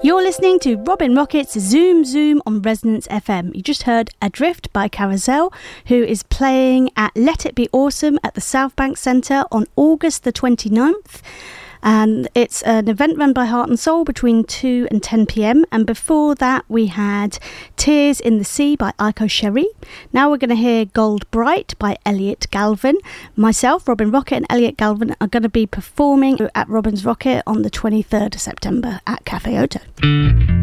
You're listening to Robin Rocket's Zoom Zoom on Resonance FM. You just heard Adrift by Carousel, who is playing at Let It Be Awesome at the South Bank Centre on August the 29th. And it's an event run by Heart and Soul between 2 and 10 p.m. And before that, we had Tears in the Sea by Iko Sherry. Now we're going to hear Gold Bright by Elliot Galvin. Myself, Robin Rocket, and Elliot Galvin are going to be performing at Robin's Rocket on the 23rd of September at Cafe Oto.